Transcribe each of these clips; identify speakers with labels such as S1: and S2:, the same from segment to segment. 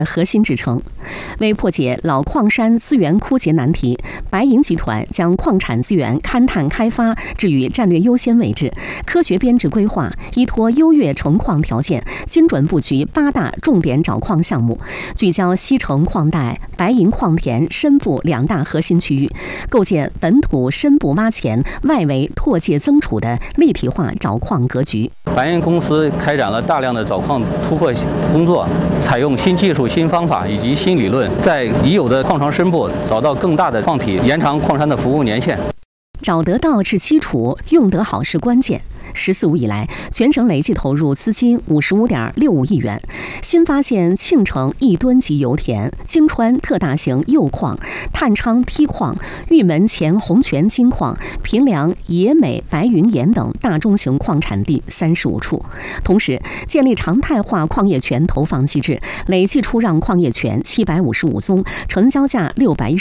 S1: 核心支撑。为破解老矿山资源枯竭难题，白银集团将矿产资源勘探开发置于战略优先位置，科学编制规划，依托优越成矿条件，精准布局8大重点找矿项目，聚焦西城矿带、白银矿田深部2大核心区域，构建本土深部挖潜、外围拓界增储的立体化找矿格局。
S2: 白银公司开展了大量的找矿突破工作，采用新技术、新方法以及新理论，在已有的矿床深部找到更大的矿体，延长矿山的服务年限。
S1: 找得到是基础，用得好是关键。“14五”以来，全省累计投入资金55.65亿元。新发现庆城1吨级油田、京川特大型铀矿、探昌梯矿、玉门前红泉金矿、平凉野美白云岩等大中型矿产地35处。同时，建立常态化矿业权投放机制，累计出让矿业权755宗，成交价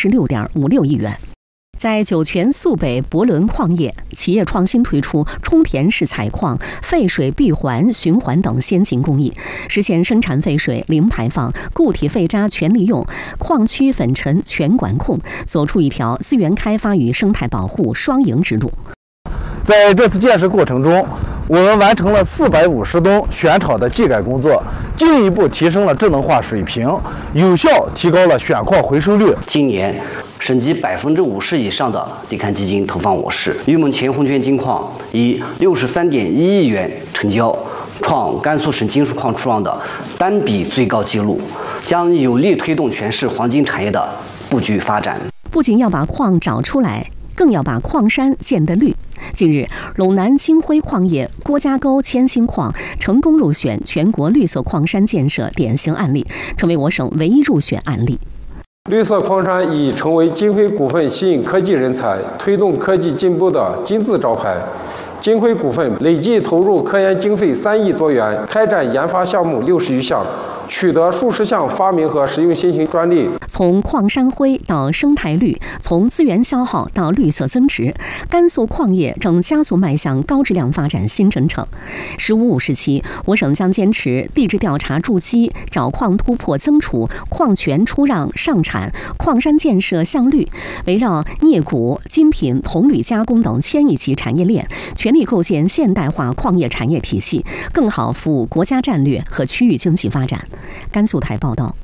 S1: 616.56亿元。在酒泉肃北博伦矿业，企业创新推出充填式采矿、废水闭环、循环等先进工艺，实现生产废水零排放、固体废渣全利用、矿区粉尘全管控，走出一条资源开发与生态保护双赢之路。
S3: 在这次建设过程中，我们完成了450吨选场的技改工作，进一步提升了智能化水平，有效提高了选矿回收率。
S4: 今年省级50%以上的地勘基金投放我市，玉门前红泉金矿以63.1亿元成交，创甘肃省金属矿出让的单笔最高纪录，将有力推动全市黄金产业的布局发展。
S1: 不仅要把矿找出来，更要把矿山建得绿。近日，陇南金辉矿业郭家沟千星矿成功入选全国绿色矿山建设典型案例，成为我省唯一入选案例。
S5: 绿色矿山已成为金辉股份吸引科技人才、推动科技进步的金字招牌。金辉股份累计投入科研经费3亿多元，开展研发项目60余项，取得数十项发明和实用新型专利。
S1: 从矿山灰到生态绿，从资源消耗到绿色增值，甘肃矿业正加速迈向高质量发展新征程。“15五”时期，我省将坚持地质调查筑基、找矿突破增储、矿权出让上产、矿山建设向绿，围绕镍钴、金品、铜铝加工等1000亿级产业链，全力构建现代化矿业产业体系，更好服务国家战略和区域经济发展。甘肃台报道。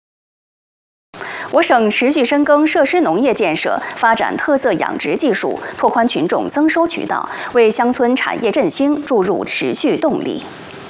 S6: 我省持续深耕设施农业建设，发展特色养殖技术，拓宽群众增收渠道，为乡村产业振兴注入持续动力。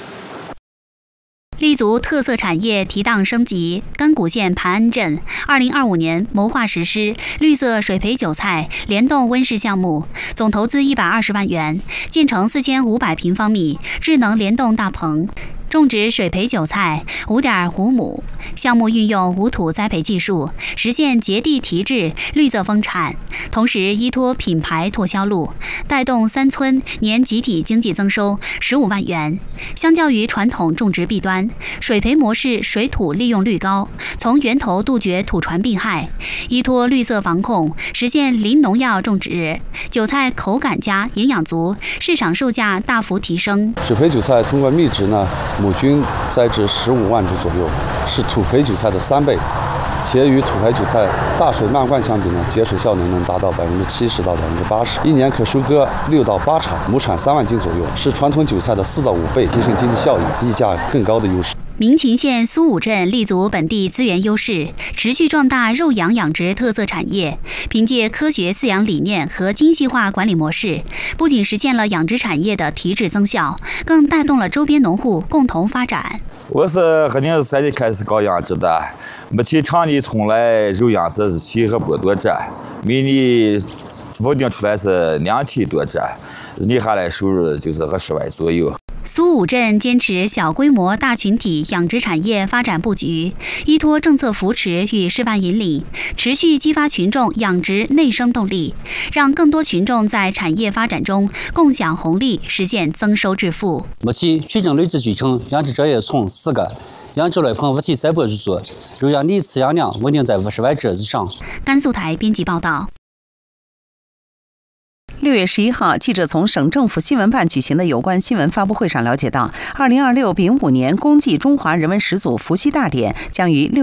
S7: 立足特色产业提档升级，甘谷县盘安镇2025年谋划实施绿色水培韭菜联动温室项目，总投资120万元，建成4500平方米智能联动大棚。种植水培韭菜5.5亩，项目运用无土栽培技术，实现结地提质、绿色丰产，同时依托品牌拓销路，带动3村年集体经济增收15万元。相较于传统种植弊端，水培模式水土利用率高，从源头杜绝土传病害，依托绿色防控，实现零农药种植，韭菜口感佳、营养足，市场售价大幅提升。
S8: 水培韭菜通过密植呢，亩均栽植15万株左右，是土培韭菜的3倍，且与土培韭菜大水漫灌相比呢，节水效能达到70%到80%，一年可收割6到8场，亩产3万斤左右，是传统韭菜的4到5倍，提升经济效益，溢价更高的优势。
S7: 民勤县苏武镇立足本地资源优势，持续壮大肉养养殖特色产业。凭借科学饲养理念和精细化管理模式，不仅实现了养殖产业的提质增效，更带动了周边农户共同发展。
S9: 我是2003年开始搞养殖的，目前场里从来肉养是7和8多只，每年稳定出来是2000多只，一年下来收入就是20万左右。
S7: 苏武镇坚持小规模大群体养殖产业发展布局，依托政策扶持与示范引领，持续激发群众养殖内生动力，让更多群众在产业发展中共享红利，实现增收致富。
S10: 目前全镇累计聚成养殖作业从4个，养殖类棚5300余组，肉养拟饲养量稳定在50万只以上。
S7: 甘肃台编辑报道。
S11: 6月11号，记者从省政府新闻办举行的有关新闻发布会上了解到，2026丙午年公祭中华人文始祖伏羲大典将于